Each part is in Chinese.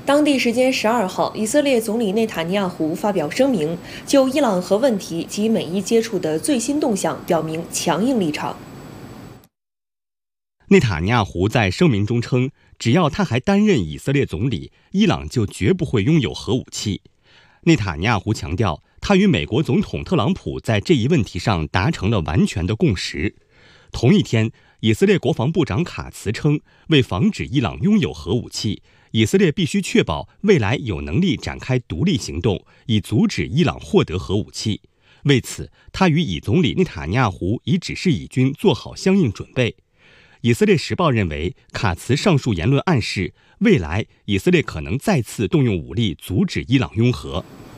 当地时间12号，以色列总理内塔尼亚胡发表声明，就伊朗核问题及美伊接触的最新动向表明强硬立场。 内塔尼亚胡在声明中称，只要他还担任以色列总理，伊朗就绝不会拥有核武器。内塔尼亚胡强调，他与美国总统特朗普在这一问题上达成了完全的共识。同一天，以色列国防部长卡茨称，为防止伊朗拥有核武器，以色列必须确保未来有能力展开独立行动，以阻止伊朗获得核武器。为此，他与以总理内塔尼亚胡已指示以军做好相应准备。以色列时报认为，卡茨上述言论暗示，未来以色列可能再次动用武力阻止伊朗拥核。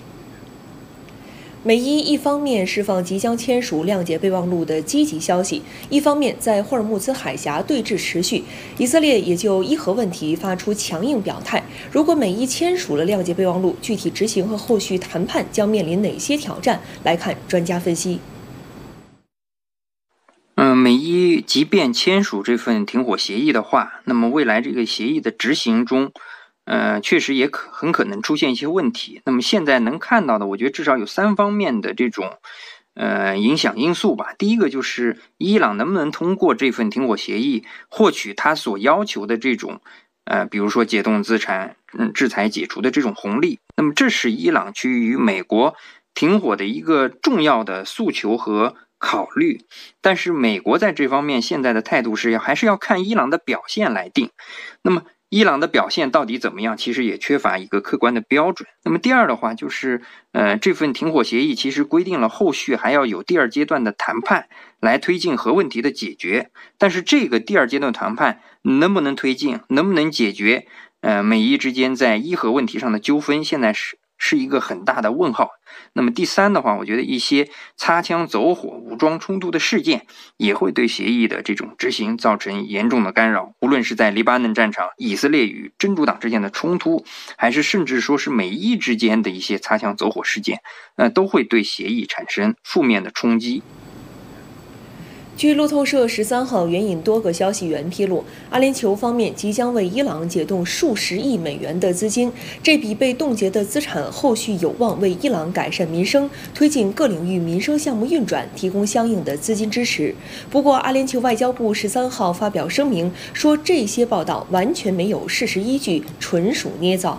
美伊一方面释放即将签署谅解备忘录的积极消息，一方面在霍尔木兹海峡对峙持续，以色列也就伊核问题发出强硬表态。如果美伊签署了谅解备忘录，具体执行和后续谈判将面临哪些挑战？来看专家分析。 美伊即便签署这份停火协议的话，那么未来这个协议的执行中，确实也很可能出现一些问题。那么现在能看到的，我觉得至少有3方面的这种影响因素吧。第一个就是伊朗能不能通过这份停火协议获取他所要求的这种比如说解冻资产、制裁解除的这种红利。那么这是伊朗去与美国停火的一个重要的诉求和考虑，但是美国在这方面现在的态度是还是要看伊朗的表现来定。那么伊朗的表现到底怎么样，其实也缺乏一个客观的标准。那么第二的话就是这份停火协议其实规定了后续还要有第2阶段的谈判来推进核问题的解决，但是这个第2阶段谈判能不能推进，能不能解决美伊之间在伊核问题上的纠纷，现在是一个很大的问号。那么第3的话，我觉得一些擦枪走火、武装冲突的事件也会对协议的这种执行造成严重的干扰，无论是在黎巴嫩战场、以色列与真主党之间的冲突，还是甚至说是美伊之间的一些擦枪走火事件，都会对协议产生负面的冲击。 据路透社13号援引多个消息源披露，阿联酋方面即将为伊朗解冻数十亿美元的资金，这笔被冻结的资产后续有望为伊朗改善民生、推进各领域民生项目运转提供相应的资金支持。不过，阿联酋外交部13号发表声明说，这些报道完全没有事实依据，纯属捏造。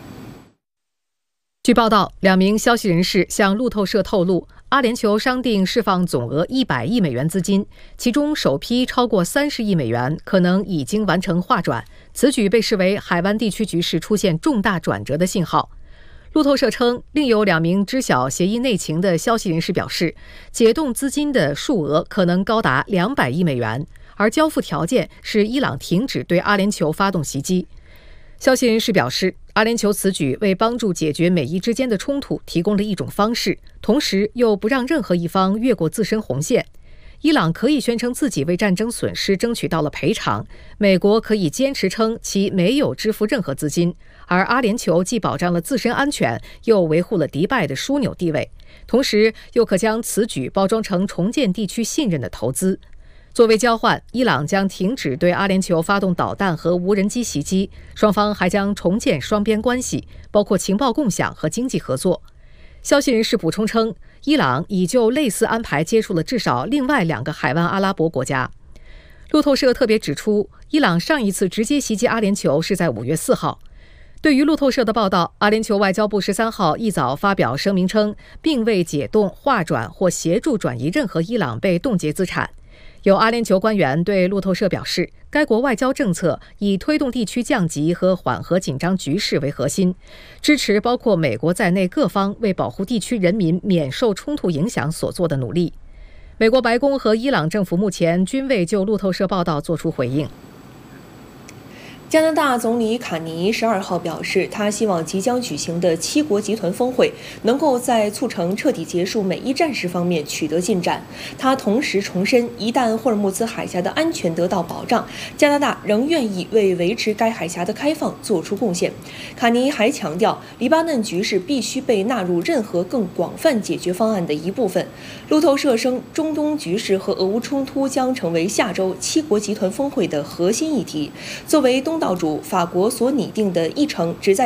据报道，2名消息人士向路透社透露，阿联酋商定释放总额100亿美元资金，其中首批超过30亿美元可能已经完成划转。此举被视为海湾地区局势出现重大转折的信号。路透社称，另有2名知晓协议内情的消息人士表示，解冻资金的数额可能高达200亿美元，而交付条件是伊朗停止对阿联酋发动袭击。消息人士表示，阿联酋此举为帮助解决美伊之间的冲突提供了一种方式，同时又不让任何一方越过自身红线。伊朗可以宣称自己为战争损失争取到了赔偿，美国可以坚持称其没有支付任何资金，而阿联酋既保障了自身安全，又维护了迪拜的枢纽地位，同时又可将此举包装成重建地区信任的投资。作为交换，伊朗将停止对阿联酋发动导弹和无人机袭击，双方还将重建双边关系，包括情报共享和经济合作。消息人士补充称，伊朗已就类似安排接触了至少另外2个海湾阿拉伯国家。路透社特别指出，伊朗上一次直接袭击阿联酋是在5月4号。对于路透社的报道，阿联酋外交部13号一早发表声明称，并未解冻、划转或协助转移任何伊朗被冻结资产。有阿联酋官员对路透社表示，该国外交政策以推动地区降级和缓和紧张局势为核心，支持包括美国在内各方为保护地区人民免受冲突影响所做的努力。美国白宫和伊朗政府目前均未就路透社报道作出回应。 加拿大总理卡尼12号表示，他希望即将举行的7国集团峰会能够在促成彻底结束美伊战事方面取得进展。他同时重申，一旦霍尔木兹海峡的安全得到保障，加拿大仍愿意为维持该海峡的开放做出贡献。卡尼还强调，黎巴嫩局势必须被纳入任何更广泛解决方案的一部分。路透社称，中东局势和俄乌冲突将成为下周7国集团峰会的核心议题。作为东道主，法国所拟定的议程旨在